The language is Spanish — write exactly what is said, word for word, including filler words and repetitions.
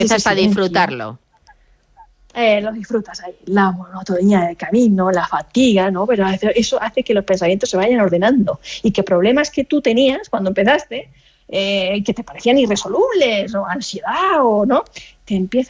Empiezas a disfrutarlo. Eh, lo disfrutas ahí, la monotonía del camino, la fatiga, ¿no? Pero eso hace que los pensamientos se vayan ordenando y que problemas que tú tenías cuando empezaste, eh, que te parecían irresolubles o ansiedad o no, te empiezan